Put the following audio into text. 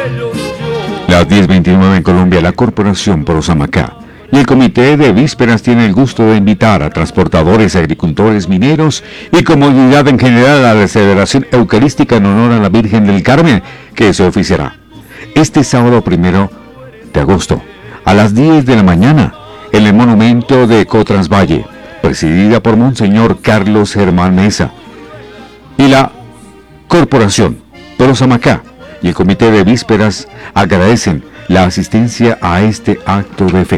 Las 10:29 en Colombia, la Corporación Prosamacá y el Comité de Vísperas tiene el gusto de invitar a transportadores, agricultores, mineros y comunidad en general a la celebración eucarística en honor a la Virgen del Carmen, que se oficiará este sábado 1 de agosto a las 10 de la mañana en el monumento de Cotransvalle, presidida por Monseñor Carlos Germán Mesa. Y la Corporación Prosamacá y el Comité de Vísperas agradecen la asistencia a este acto de fe.